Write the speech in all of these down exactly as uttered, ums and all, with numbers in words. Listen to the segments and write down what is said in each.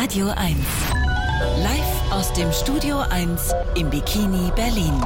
Radio eins. Live aus dem Studio eins im Bikini Berlin.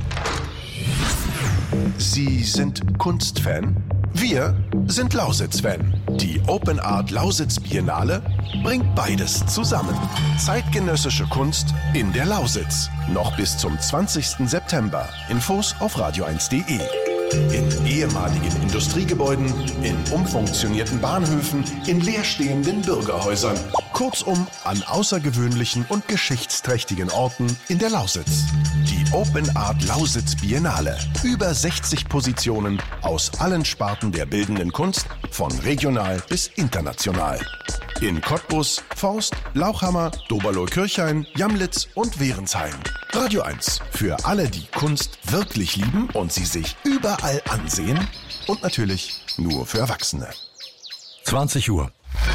Sie sind Kunstfan? Wir sind Lausitz-Fan. Die Open Art Lausitz Biennale bringt beides zusammen. Zeitgenössische Kunst in der Lausitz. Noch bis zum zwanzigsten September. Infos auf radio eins punkt de. In ehemaligen Industriegebäuden, in umfunktionierten Bahnhöfen, in leerstehenden Bürgerhäusern. Kurzum, an außergewöhnlichen und geschichtsträchtigen Orten in der Lausitz. Die Open Art Lausitz Biennale. Über sechzig Positionen aus allen Sparten der bildenden Kunst, von regional bis international. In Cottbus, Forst, Lauchhammer, Doberloh-Kirchhain, Jamlitz und Wehrensheim. Radio eins. Für alle, die Kunst wirklich lieben und sie sich überall ansehen. Und natürlich nur für Erwachsene. zwanzig Uhr.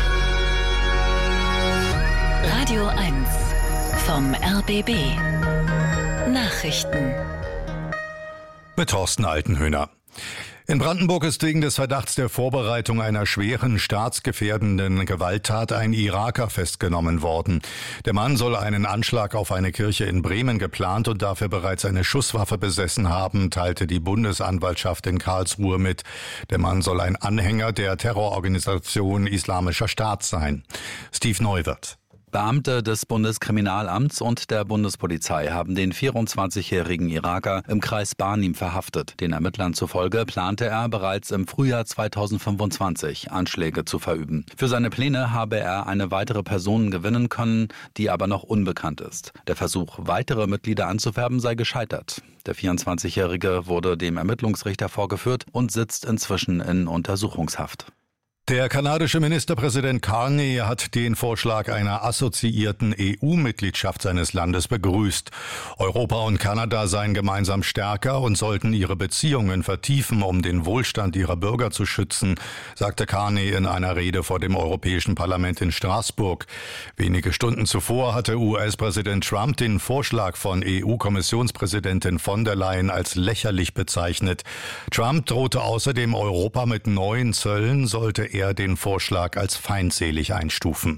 Radio eins vom R B B. Nachrichten. Mit Thorsten Altenhöhner. In Brandenburg ist wegen des Verdachts der Vorbereitung einer schweren staatsgefährdenden Gewalttat ein Iraker festgenommen worden. Der Mann soll einen Anschlag auf eine Kirche in Bremen geplant und dafür bereits eine Schusswaffe besessen haben, teilte die Bundesanwaltschaft in Karlsruhe mit. Der Mann soll ein Anhänger der Terrororganisation Islamischer Staat sein. Steve Neuwirth. Beamte des Bundeskriminalamts und der Bundespolizei haben den vierundzwanzigjährigen Iraker im Kreis Barnim verhaftet. Den Ermittlern zufolge plante er bereits im Frühjahr zweitausendfünfundzwanzig Anschläge zu verüben. Für seine Pläne habe er eine weitere Person gewinnen können, die aber noch unbekannt ist. Der Versuch, weitere Mitglieder anzuwerben, sei gescheitert. Der vierundzwanzigjährige wurde dem Ermittlungsrichter vorgeführt und sitzt inzwischen in Untersuchungshaft. Der kanadische Ministerpräsident Carney hat den Vorschlag einer assoziierten E U-Mitgliedschaft seines Landes begrüßt. Europa und Kanada seien gemeinsam stärker und sollten ihre Beziehungen vertiefen, um den Wohlstand ihrer Bürger zu schützen, sagte Carney in einer Rede vor dem Europäischen Parlament in Straßburg. Wenige Stunden zuvor hatte U S-Präsident Trump den Vorschlag von E U-Kommissionspräsidentin von der Leyen als lächerlich bezeichnet. Trump drohte außerdem Europa mit neuen Zöllen, sollte er den Vorschlag als feindselig einstufen.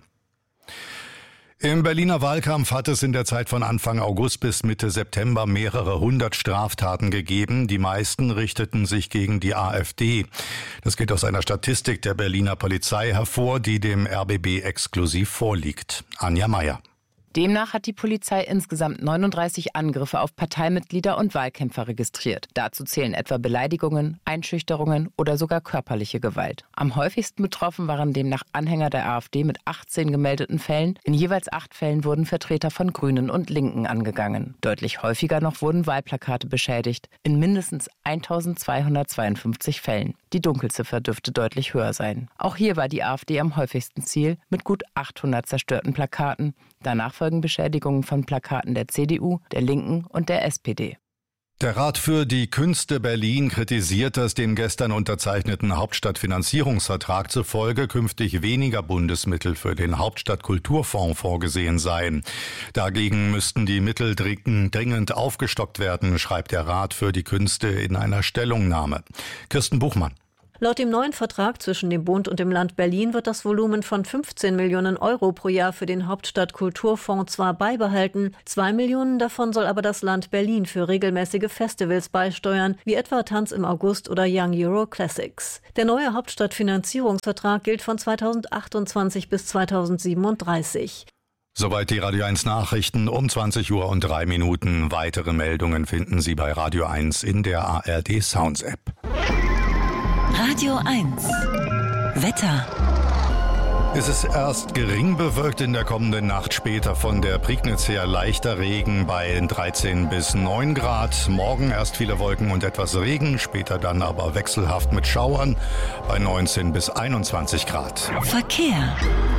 Im Berliner Wahlkampf hat es in der Zeit von Anfang August bis Mitte September mehrere hundert Straftaten gegeben. Die meisten richteten sich gegen die AfD. Das geht aus einer Statistik der Berliner Polizei hervor, die dem R B B exklusiv vorliegt. Anja Meier. Demnach hat die Polizei insgesamt neununddreißig Angriffe auf Parteimitglieder und Wahlkämpfer registriert. Dazu zählen etwa Beleidigungen, Einschüchterungen oder sogar körperliche Gewalt. Am häufigsten betroffen waren demnach Anhänger der AfD mit achtzehn gemeldeten Fällen. In jeweils acht Fällen wurden Vertreter von Grünen und Linken angegangen. Deutlich häufiger noch wurden Wahlplakate beschädigt, in mindestens eintausendzweihundertzweiundfünfzig Fällen. Die Dunkelziffer dürfte deutlich höher sein. Auch hier war die AfD am häufigsten Ziel mit gut achthundert zerstörten Plakaten. Danach folgen Beschädigungen von Plakaten der C D U, der Linken und der S P D. Der Rat für die Künste Berlin kritisiert, dass dem gestern unterzeichneten Hauptstadtfinanzierungsvertrag zufolge künftig weniger Bundesmittel für den Hauptstadtkulturfonds vorgesehen seien. Dagegen müssten die Mittel dringend aufgestockt werden, schreibt der Rat für die Künste in einer Stellungnahme. Kirsten Buchmann. Laut dem neuen Vertrag zwischen dem Bund und dem Land Berlin wird das Volumen von fünfzehn Millionen Euro pro Jahr für den Hauptstadtkulturfonds zwar beibehalten, zwei Millionen davon soll aber das Land Berlin für regelmäßige Festivals beisteuern, wie etwa Tanz im August oder Young Euro Classics. Der neue Hauptstadtfinanzierungsvertrag gilt von zweitausendachtundzwanzig bis zweitausendsiebenunddreißig. Soweit die Radio eins Nachrichten um zwanzig Uhr und drei Minuten. Weitere Meldungen finden Sie bei Radio eins in der A R D Sounds App. Radio eins. Wetter. Es ist erst gering bewölkt, in der kommenden Nacht, später von der Prignitz her leichter Regen bei dreizehn bis neun Grad. Morgen erst viele Wolken und etwas Regen, später dann aber wechselhaft mit Schauern bei neunzehn bis einundzwanzig Grad. Verkehr.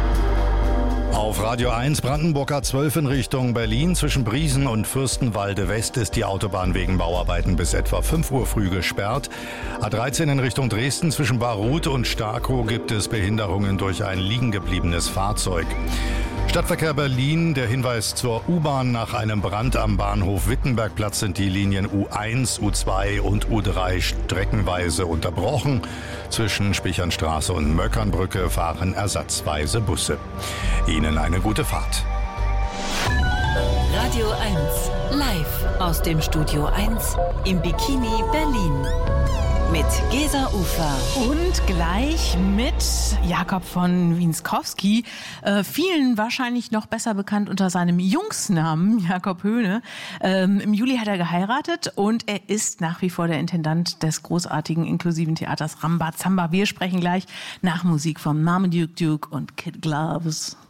Auf Radio eins Brandenburg A zwölf in Richtung Berlin. Zwischen Briesen und Fürstenwalde West ist die Autobahn wegen Bauarbeiten bis etwa fünf Uhr früh gesperrt. A dreizehn in Richtung Dresden zwischen Baruth und Starkow gibt es Behinderungen durch ein liegengebliebenes Fahrzeug. Stadtverkehr Berlin, der Hinweis zur U-Bahn: Nach einem Brand am Bahnhof Wittenbergplatz sind die Linien U eins, U zwei und U drei streckenweise unterbrochen. Zwischen Spichernstraße und Möckernbrücke fahren ersatzweise Busse. Ihnen eine gute Fahrt. Radio eins, live aus dem Studio eins im Bikini Berlin. Mit Gesa Ufer. Und gleich mit Jakob von Winskowski, äh, vielen wahrscheinlich noch besser bekannt unter seinem Jungsnamen Jakob Höhne. Ähm, Im Juli hat er geheiratet und er ist nach wie vor der Intendant des großartigen inklusiven Theaters Rambazamba. Wir sprechen gleich nach Musik von Marmaduke Duke und Kid Gloves.